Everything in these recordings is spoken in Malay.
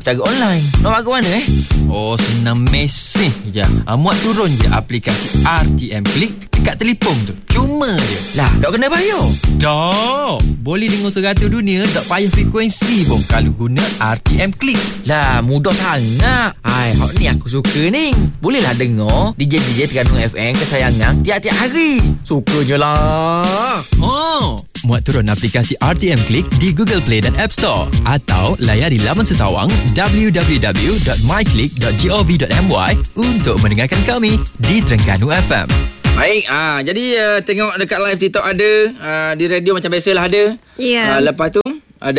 secara online. Nak buat ke mana Oh, senang mesej je. Muat turun je aplikasi RTM Click dekat telefon tu. Cuma je. Lah, tak kena bayar. Tak. Boleh dengar serata dunia tak payah frekuensi pun kalau guna RTM Click. Lah, mudah sangat. Hak ni aku suka ni. Bolehlah dengar DJ Terengganu FM kesayangan tiap-tiap hari. Sukanya lah. Muat turun aplikasi RTM Click di Google Play dan App Store atau layari laman sesawang www.myclick.gov.my untuk mendengarkan kami di Terengganu FM. Baik, jadi tengok dekat live TikTok ada, di radio macam biasalah ada. Ya. Lepas tu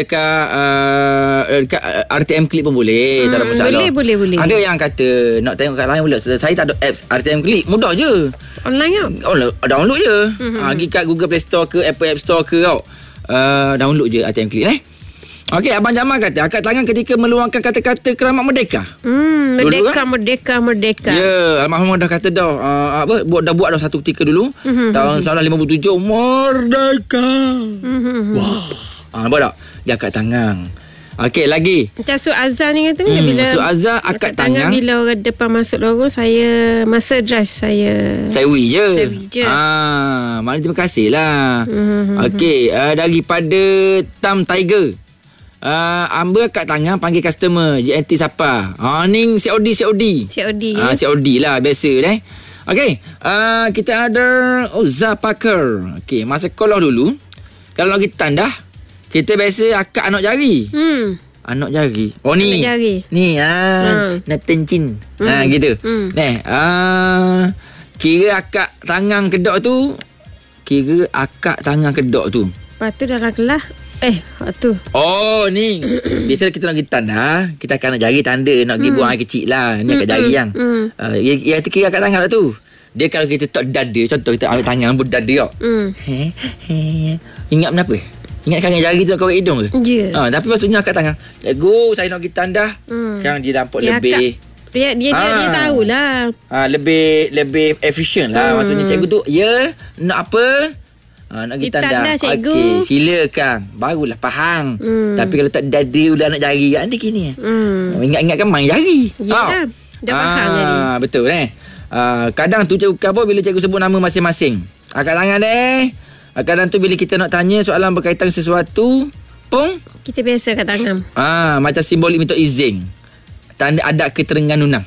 dekat RTM Click pun boleh, tak ada masalah. Boleh. Ada yang kata nak tengok kat lain pula. Saya tak ada apps RTM Click, mudah je. Online ke? Download je. Pergi kat Google Play Store ke Apple App Store ke tau. Download je RTM Click Okey, Abang Jamal kata akak tangan ketika meluangkan kata-kata keramat merdeka. Merdeka. Ya, almarhum dah kata dah. Dah buat dah satu ketika dulu. Tahun 1957 merdeka. Wah. Nampak tak? Dia akak tangan. Okey, lagi. Macam Su Azhar ni kata ni bila Su Azhar akak tangan bila orang depan masuk lorong, saya masa drive saya wui je. Maknanya terima kasih lah. Okey, daripada Tam Tiger. Amba kat tangan panggil customer JNT siapa? Ni COD. COD lah biasa Okey, kita ada Zah Parker. Okey, masa sekolah dulu kalau nak pergi tandah, kita biasa akak anak jari. Anak jari. Ni. Anak jari. Ni nak tencin. Gitu. Kira akak tangan kedok tu. Lepas tu dalam kelas tu. Ni biasa kita nak pergi tandah, kita akan nak jari tanda nak pergi buang air kecil lah. Ni akak jari yang yang kira akak tangan lah tu. Dia kalau kita tak dada, contoh kita ambil tangan pun dada tau. Ingat kenapa? Ingat kangen jari tu korek hidung ke? Ya. Tapi maksudnya akak tangan, go saya nak pergi tandah. Kan dia nampak lebih Dia tahulah. Lebih efisien lah. Maksudnya cikgu tu nak apa? Nak pergi tandah. Okey, silakan. Barulah faham. Tapi kalau tak dada ulah nak jari kat anda kini. Ingat-ingatkan main jari. Ya. Dah faham jadi. Betul kadang tu cikgu kabur bila cikgu sebut nama masing-masing. Akak tangan kadang tu bila kita nak tanya soalan berkaitan sesuatu pun kita biasa kat tangan. Macam simbolik minta izin. Tanda adat keterengganunan.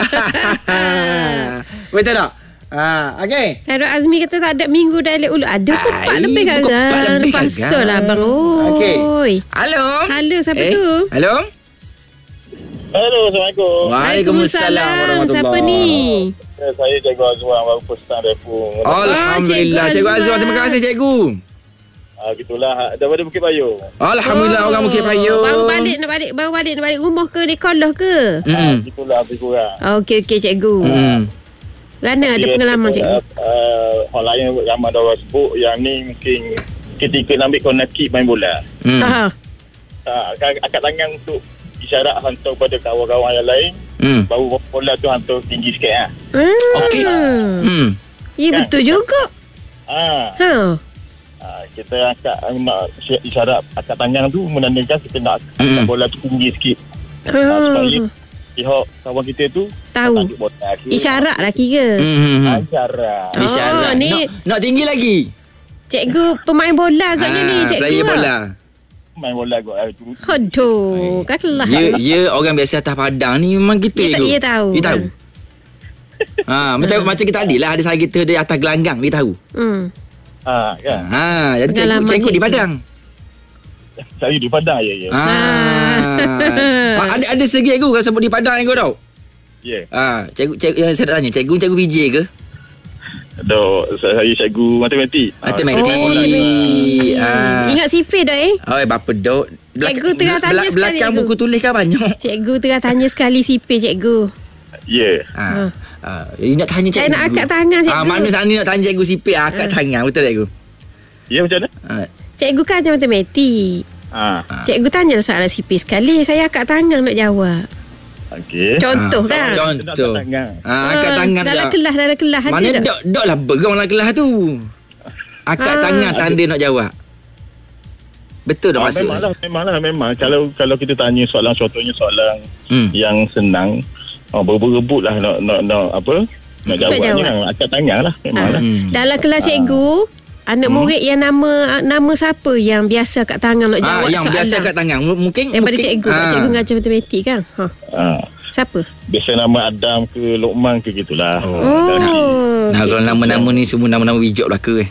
Betul tak? Okey. Kalau Azmi kata tak ada minggu dah elok ulu. Ada pun 4 lebih kan. Pasal lah abang. Okey. Halo, siapa tu? Halo, Assalamualaikum. Waalaikumsalam warahmatullahi. Siapa ni? Saya Cikgu Azwan, baru pesan Repung. Alhamdulillah, Cikgu Azwan. Terima kasih, Cikgu. Gitulah, daripada Bukit Payung. Alhamdulillah, orang Bukit Payung. Baru balik nak balik rumah ke di Kolah ke? Gitulah, lebih kurang. Okey, Cikgu. Kerana ada pengalaman, Cikgu? Orang lain ramai orang sebut yang ni mungkin ketika nak ambil corner kick main bola. Akak tangan untuk isyarat hantar pada kawan-kawan yang lain. Baru bola tu hantar tinggi sikit lah. Okey. Ya, betul juga. Kita nak isyarat akak tangan tu menandakan kita nak bola tu tinggi sikit. Supaya pihak kawan kita tu tahu. Isyarat lah kira. Isyarat. Ni nak tinggi lagi. Cikgu pemain bola agaknya ni, Cikgu. Player bola. Main bola kot. Aduh, kan kelah. Ya, orang biasa atas padang ni memang kita tu. Dia tahu. Macam kita tadi lah, ada sahaja kita di atas gelanggang, dia tahu. Kan. Jadi cikgu di padang. Saya di padang ya. Ada segi cikgu kalau sebut di padang cikgu tau. Ya. Cikgu yang saya nak tanya, cikgu VJ ke? Saya cikgu matematik. Ingat sifir dah Bapa dok. Cikgu tengah tanya sekali. Belakang buku tulis kan banyak. Cikgu tengah tanya sekali sifir, Cikgu. Ya. Nak tanya cikgu. Saya nak akak tangan, Cikgu. Mana sana nak tanya cikgu sipir akak tangan. Betul cikgu? Ya, macam mana? Cikgu kan ajar matematik. Cikgu tanya soalan sipir sekali. Saya akak tangan nak jawab. Okey. Contoh kan? Contoh. Akak tangan dalam kelas mana dok lah berong dalam kelas tu. Akak tangan tanda nak jawab. Betul dah masa. Memang. Kalau kita tanya contohnya soalan yang senang, berebut lah nak apa? Nak jawabnya akak tangan lah. Memanglah. Dalam kelas cikgu, anak murid yang nama siapa yang biasa kat tangan nak jawab yang soalan? Yang biasa kat tangan. Mungkin daripada cikgu. Cikgu mengajar matematik kan? Siapa? Biasa nama Adam ke Lokman ke gitulah. Nah, kalau nama-nama ni semua nama-nama bijak belaka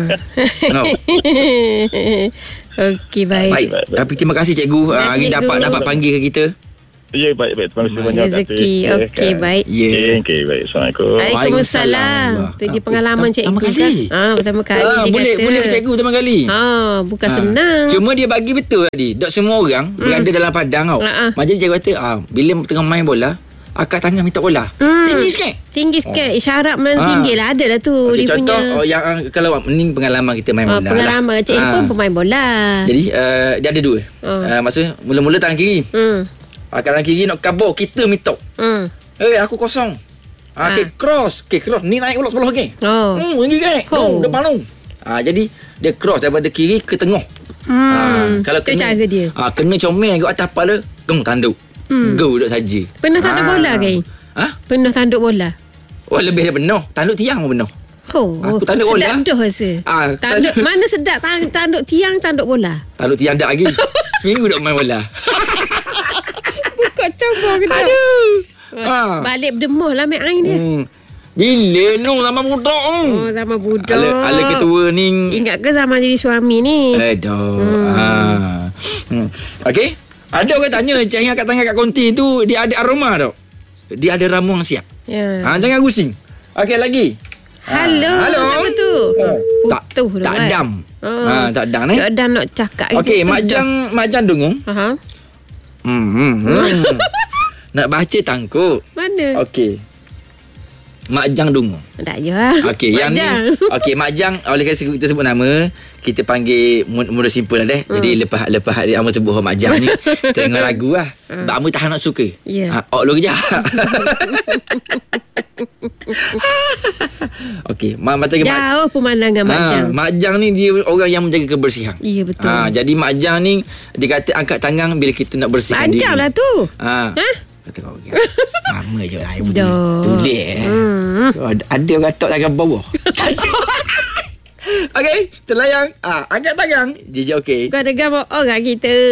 Okey, baik. Tapi terima kasih cikgu. Hari dapat panggil ke kita. Ya, baik. Terima kasih banyak. Rezeki. Okey, baik. Okey, baik. Assalamualaikum. Waalaikumsalam. Itu dia pengalaman cikgu kan. Pertama kali dia boleh ke cikgu pertama kali? Bukan senang. Cuma dia bagi betul tadi. Tak semua orang berada dalam padang tau. Jadi cikgu kata, bila tengah main bola, akak tangan minta bola. Tinggi sikit. Isyarat tinggi lah. Ada lah tu. Okay, contoh yang kalau ni pengalaman kita main bola. Pengalaman cikgu pun pemain bola. Jadi dia ada dua. Maksudnya mula-mula tangan kiri. Akak tangan kiri nak kabur, kita minta. Aku kosong. Cross. Ni naik pula sebelah lagi. Tinggi kan? Depan tu. Jadi dia cross daripada kiri ke tengah. Kalau kena cara dia. Kena comel kat atas kepala, tanduk. Go duduk saja. Pernah tanduk bola ke? Pernah tanduk bola? Lebih dari penuh. Tanduk tiang pun penuh. Aku tanduk bola. Sedap dah rasa. Tanduk mana sedap tanduk tiang, tanduk bola? Tanduk tiang tak lagi. Seminggu duduk main bola. Buka coba kena. Aduh. Balik berdemuh lah main air dia. Bila zaman budak. Zaman budak. Ala ketua ni. Ingat ke zaman jadi suami ni? Okey. Ada orang tanya, Cik Hing kat tangan kat konti tu, dia ada aroma tau. Dia ada ramuan siap. Jangan pusing. Okey, lagi. Halo. Siapa tu? Tak dam. Tak dam ni. Tak dam nak cakap. Okey, majang dengung. Nak baca tangkuk. Mana? Okey. Majang dengung. Tak ya. Okey, yang ni. Okey, majang oleh kerana kita sebut nama, kita panggil mudah simple lah deh. Jadi lepas hari Amal sebut majang ni, tengok lagu lah. Amal tahan nak suka. Lu kejap. Okey, jauh pemandangan majang. Majang ni dia orang yang menjaga kebersihan. Ya, betul. Jadi majang ni dia kata angkat tangan bila kita nak bersihkan diri. Majang lah tu. Kata kau lama je lah tulis ada orang tak tangan bawah. Okey, terlayang. Angkat tangan. JJ okey. Kau ada gambar orang kita.